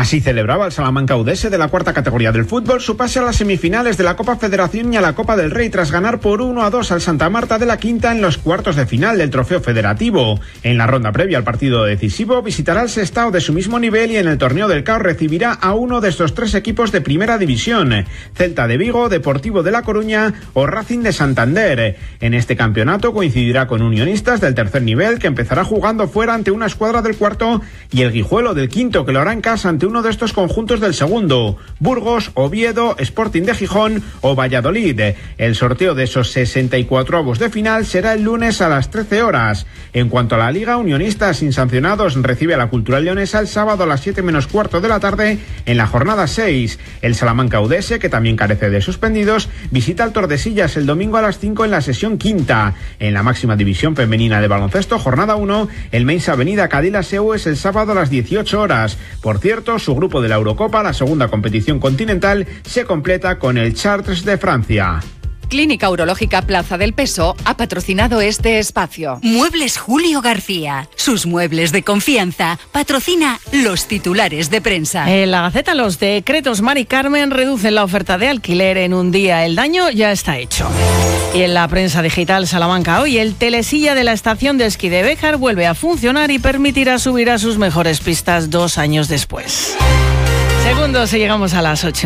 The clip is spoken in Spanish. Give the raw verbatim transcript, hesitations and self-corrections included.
Así celebraba el Salamanca U D S de la cuarta categoría del fútbol su pase a las semifinales de la Copa Federación y a la Copa del Rey tras ganar por uno a dos al Santa Marta de la Quinta en los cuartos de final del Trofeo Federativo. En la ronda previa al partido decisivo visitará el Sestao de su mismo nivel y en el Torneo del Cao recibirá a uno de estos tres equipos de primera división: Celta de Vigo, Deportivo de La Coruña o Racing de Santander. En este campeonato coincidirá con Unionistas del tercer nivel, que empezará jugando fuera ante una escuadra del cuarto, y el Guijuelo del quinto, que lo hará en casa ante uno de estos conjuntos del segundo: Burgos, Oviedo, Sporting de Gijón o Valladolid. El sorteo de esos sesenta y cuatro avos de final será el lunes a las trece horas. En cuanto a la Liga, Unionistas sin sancionados recibe a la Cultural Leonesa el sábado a las siete menos cuarto de la tarde en la jornada seis. El Salamanca U D S, que también carece de suspendidos, visita al Tordesillas el domingo a las cinco en la sesión quinta. En la máxima división femenina de baloncesto, jornada uno, el Meis Avenida Cadila Seu es el sábado a las dieciocho horas. Por cierto, su grupo de la Eurocopa, la segunda competición continental, se completa con el Chartres de Francia. Clínica Urológica Plaza del Peso ha patrocinado este espacio. Muebles Julio García. Sus muebles de confianza. Patrocina los titulares de prensa. En la Gaceta, los decretos Mari Carmen reducen la oferta de alquiler en un día. El daño ya está hecho. Y en la prensa digital Salamanca hoy, el telesilla de la estación de esquí de Béjar vuelve a funcionar y permitirá subir a sus mejores pistas dos años después. Segundos y llegamos a las ocho.